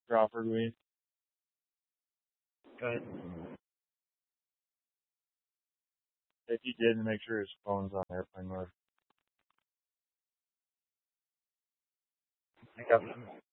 Crawford Weed. Good. If he did, make sure his phone's on airplane mode. I got them.